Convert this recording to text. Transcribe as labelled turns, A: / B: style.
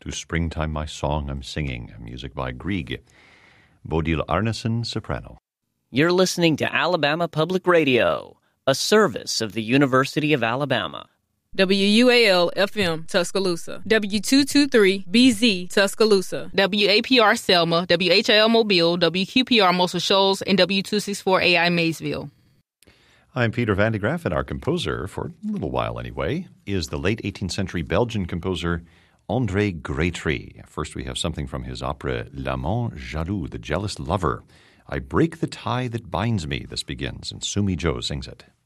A: To Springtime My Song I'm Singing, music by Grieg. Bodil Arneson, soprano.
B: You're listening to Alabama Public Radio, a service of the University of Alabama.
C: WUAL-FM, Tuscaloosa. W223-BZ, Tuscaloosa. WAPR Selma, WHIL Mobile, WQPR Muscle Shoals, and W264AI Maysville.
A: I'm Peter Van de Graaff, and our composer, for a little while anyway, is the late 18th century Belgian composer André Grétry. First we have something from his opera L'Amant Jaloux, The Jealous Lover. I break the tie that binds me, this begins, and Sumi Jo sings it.